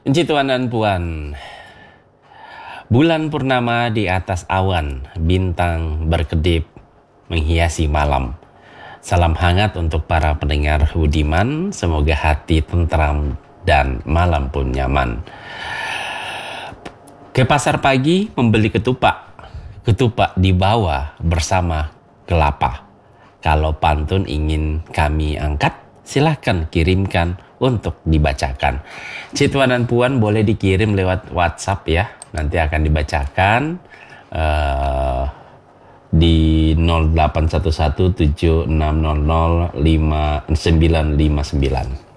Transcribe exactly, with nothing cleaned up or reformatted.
Encik Tuan dan Puan, bulan purnama di atas awan, bintang berkedip menghiasi malam. Salam hangat untuk para pendengar budiman, semoga hati tentram dan malam pun nyaman. Ke pasar pagi membeli ketupat, ketupat dibawa bersama kelapa. Kalau pantun ingin kami angkat, silahkan kirimkan untuk dibacakan. Cik Tuan dan Puan boleh dikirim lewat WhatsApp ya. Nanti akan dibacakan uh, di nol delapan satu satu tujuh enam nol nol lima sembilan lima sembilan.